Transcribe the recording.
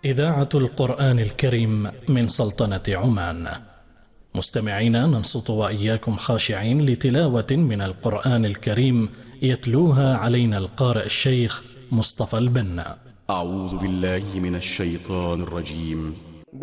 إذاعة القرآن الكريم من سلطنة عمان. مستمعينا، ننصت وإياكم خاشعين لتلاوة من القرآن الكريم يتلوها علينا القارئ الشيخ مصطفى البنا. أعوذ بالله من الشيطان الرجيم.